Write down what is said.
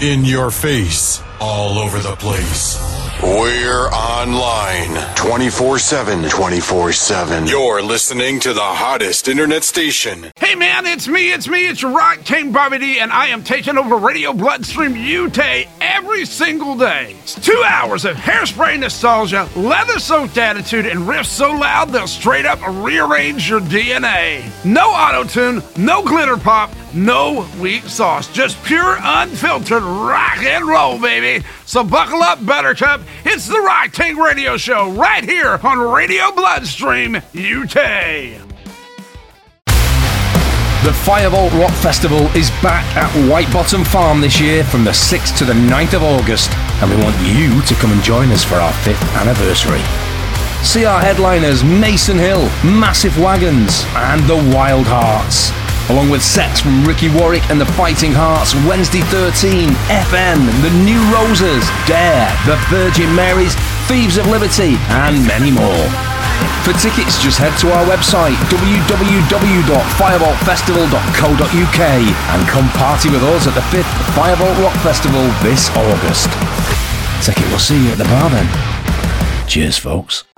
In your face, all over the place. We're online 24/7. 24/7. You're listening to the hottest internet station. Hey man, it's me, it's your Rock King Bobby D, and I am taking over Radio Bloodstream UK every single day. It's 2 hours of hairspray nostalgia, leather-soaked attitude, and riffs so loud they'll straight up rearrange your DNA. No auto-tune, no glitter pop, no weak sauce, just pure unfiltered rock and roll, baby. So buckle up, Buttercup. It's the Rock King Radio Show right here on Radio Bloodstream UK. The Firebolt Rock Festival is back at White Bottom Farm this year from the 6th to the 9th of August, and we want you to come and join us for our 5th anniversary. See our headliners Mason Hill, Massive Wagons, and the Wild Hearts, along with sets from Ricky Warwick and the Fighting Hearts, Wednesday 13, FM, the New Roses, Dare, the Virgin Marys, Thieves of Liberty, and many more. For tickets, just head to our website www.fireboltfestival.co.uk and come party with us at the 5th Firebolt Rock Festival this August. Ticket will see you at the bar then. Cheers, folks.